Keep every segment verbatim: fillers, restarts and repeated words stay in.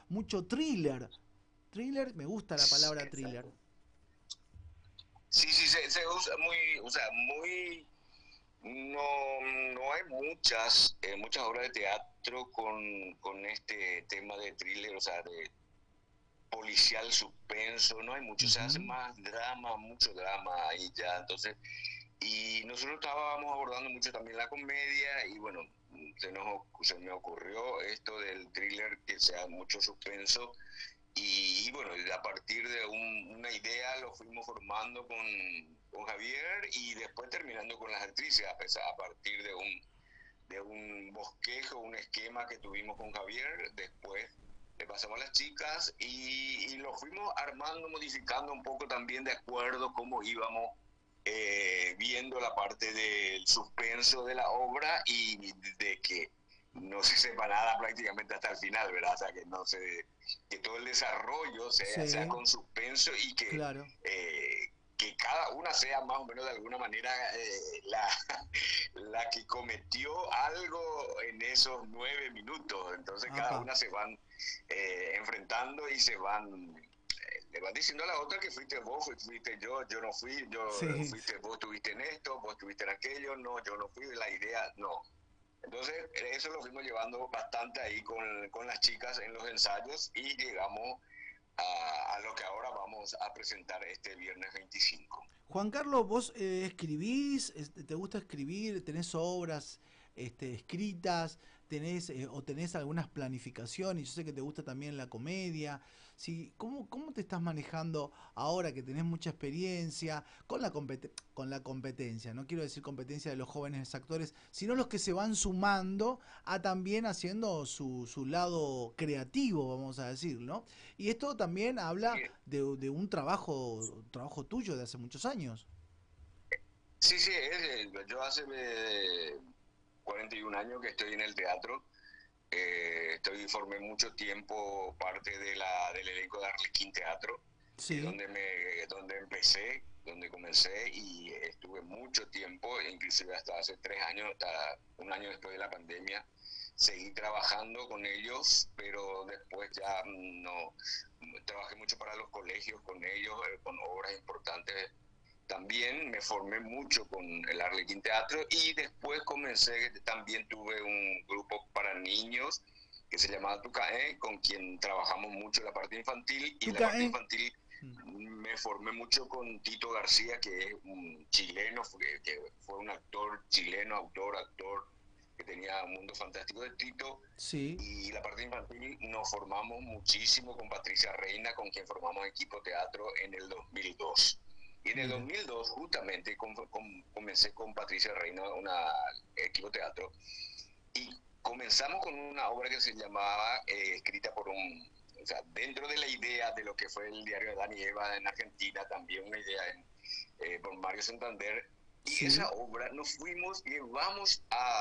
mucho thriller. Thriller, me gusta la palabra thriller. Exacto. Sí, sí, se, se usa muy, o sea, muy, no, no hay muchas, eh, muchas obras de teatro con, con este tema de thriller, o sea, de policial suspenso, no hay mucho, se hace Ujú. más drama, mucho drama ahí ya, entonces, y nosotros estábamos abordando mucho también la comedia y bueno, se nos, se me ocurrió esto del thriller que sea mucho suspenso y, y bueno, a partir de un- una idea lo fuimos formando con, con Javier y después terminando con las actrices, a, pesar, a partir de un, de un bosquejo, un esquema que tuvimos con Javier, después le pasamos a las chicas y, y lo fuimos armando, modificando un poco también de acuerdo cómo íbamos eh, viendo la parte del suspenso de la obra y de que no se sepa nada prácticamente hasta el final, ¿verdad? O sea, que no se, que todo el desarrollo sea, sea Sí, con suspenso y que, claro. eh, que cada una sea más o menos de alguna manera eh, la, la que cometió algo en esos nueve minutos. Entonces cada Apa. una se van eh, enfrentando y se van eh, le van diciendo a la otra que fuiste vos, fuiste yo, yo no fui, yo Sí, fuiste vos estuviste en esto, vos estuviste en aquello, no, yo no fui, la idea no. Entonces, eso lo fuimos llevando bastante ahí con, con las chicas en los ensayos y llegamos a, a lo que ahora vamos a presentar este viernes veinticinco. Juan Carlos, vos eh, escribís, este, te gusta escribir, tenés obras este, escritas, tenés eh, o tenés algunas planificaciones, yo sé que te gusta también la comedia. Sí, ¿cómo, cómo te estás manejando ahora que tenés mucha experiencia con la, compet- con la competencia? No quiero decir competencia de los jóvenes actores, sino los que se van sumando a también haciendo su, su lado creativo, vamos a decir, ¿no? Y esto también habla Sí, de, de un trabajo, trabajo tuyo de hace muchos años. sí, sí, es, yo hace eh, cuarenta y un años que estoy en el teatro. Eh, estoy, formé mucho tiempo parte de la, del elenco de Arlequín Teatro, que es Sí, donde, me, donde empecé, donde comencé y estuve mucho tiempo, inclusive hasta hace tres años, hasta un año después de la pandemia, seguí trabajando con ellos, pero después ya mm, no, trabajé mucho para los colegios con ellos, eh, con obras importantes. También me formé mucho con el Arlequín Teatro y después comencé, también tuve un grupo para niños que se llamaba Tucaé, con quien trabajamos mucho la parte infantil y tú la parte caes. infantil me formé mucho con Tito García, que es un chileno, fue- que fue un actor chileno, autor, actor, que tenía un mundo fantástico de Tito, Sí, y la parte infantil nos formamos muchísimo con Patricia Reina, con quien formamos equipo teatro en el dos mil dos. Y en el mira. dos mil dos justamente com, com, comencé con Patricia Reina una equipo teatro y comenzamos con una obra que se llamaba eh, escrita por un, o sea, dentro de la idea de lo que fue el diario de Dani Eva en Argentina, también una idea en, eh, por Mario Santander. Y Sí, esa obra nos fuimos y vamos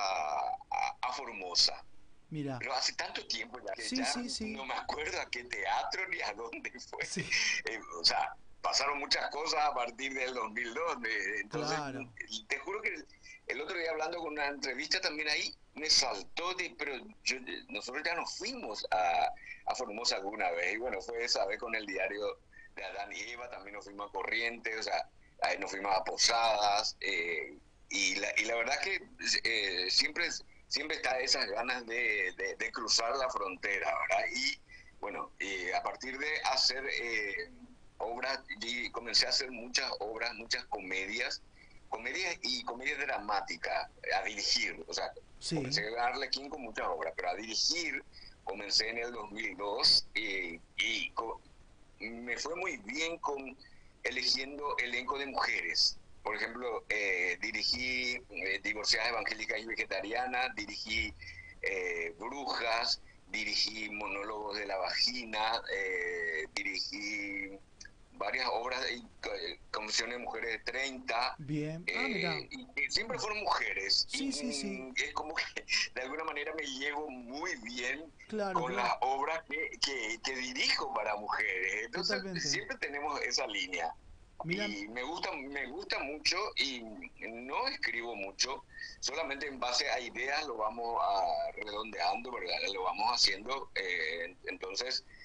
a, a, a Formosa, mira. pero hace tanto tiempo ya que Sí, ya sí, no sí. me acuerdo a qué teatro ni a dónde fue. Sí, Eh, o sea, pasaron muchas cosas a partir del dos mil dos. De, entonces, claro. te juro que el, el, otro día hablando con una entrevista también ahí, me saltó de, pero yo, nosotros ya nos fuimos a, a Formosa alguna vez. Y bueno, fue esa vez con el diario de Adán y Eva, también nos fuimos a Corrientes, o sea, ahí nos fuimos a Posadas. Eh, y, la, y la verdad que eh, siempre siempre está esas ganas de, de, de cruzar la frontera, ¿verdad? Y bueno, eh, a partir de hacer eh, obras, y comencé a hacer muchas obras, muchas comedias, comedias y comedias dramáticas, a dirigir, o sea, Sí, comencé a darle King con muchas obras, pero a dirigir comencé en el dos mil dos eh, y co me fue muy bien con eligiendo elenco de mujeres. Por ejemplo, eh, dirigí eh, Divorciadas Evangélicas y Vegetarianas, dirigí eh, Brujas, dirigí Monólogos de la Vagina, eh, dirigí varias obras de eh, Conversiones de Mujeres de treinta, bien. Ah, mira. eh, y, y siempre fueron mujeres. Y Sí, sí, sí. mm, es como que de alguna manera me llevo muy bien Claro, con claro. las obras que, que, que dirijo para mujeres. Entonces, Totalmente. siempre tenemos esa línea. Mira, Y me gusta, me gusta mucho y no escribo mucho, solamente en base a ideas lo vamos a redondeando, ¿verdad? Lo vamos haciendo. Eh, entonces,